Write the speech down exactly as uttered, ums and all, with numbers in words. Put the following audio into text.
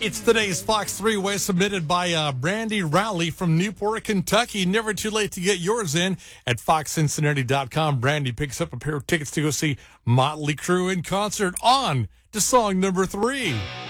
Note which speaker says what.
Speaker 1: It's today's Fox three-way submitted by uh, Brandy Rowley from Newport, Kentucky. Never too late to get yours in at fox cincinnati dot com. Brandy picks up a pair of tickets to go see Motley Crue in concert. On to song number three.